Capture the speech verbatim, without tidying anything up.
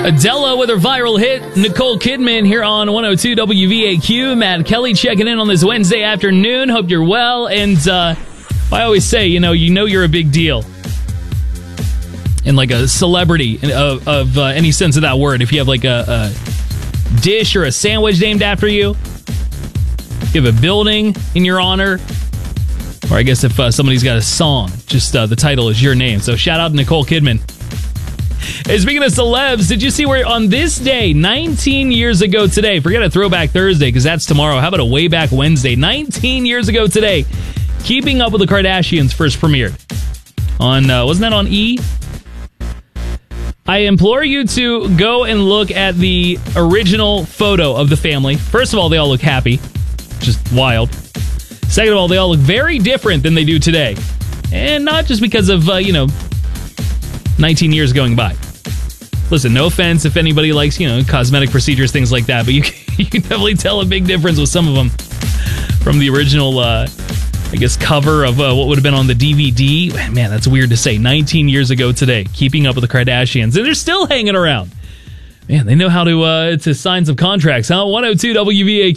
Adele with her viral hit, Nicole Kidman here on one oh two W V A Q. Matt Kelly checking in on this Wednesday afternoon. Hope you're well. And uh, I always say, you know, you know you're a big deal. And like a celebrity of, of uh, any sense of that word. If you have like a, a dish or a sandwich named after you, if you have a building in your honor, or I guess if uh, somebody's got a song, just uh, the title is your name. So shout out to Nicole Kidman. Hey, speaking of celebs, did you see where on this day, nineteen years ago today, forget a Throwback Thursday because that's tomorrow. How about a Way Back Wednesday? nineteen years ago today, Keeping Up with the Kardashians first premiered. On, uh, wasn't that on E? I implore you to go and look at the original photo of the family. First of all, they all look happy. Just wild. Second of all, they all look very different than they do today. And not just because of, uh, you know, nineteen years going by. Listen, no offense if anybody likes, you know, cosmetic procedures, things like that, but you can, you can definitely tell a big difference with some of them from the original, uh, I guess, cover of uh, what would have been on the D V D. Man, that's weird to say. nineteen years ago today, Keeping Up with the Kardashians, and they're still hanging around. Man, they know how to uh, to sign some contracts, huh? one oh two W V A Q.